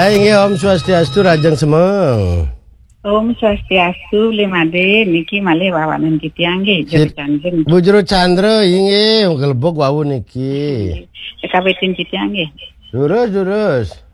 inggih Om Swastiastu Rajang Semeng. Om Swastiastu limade niki malih wawanen titiang nggih Juru Chandra. Bu Juru Chandra inggih gelebok wau niki. Kawetin titiang nggih. Lurus.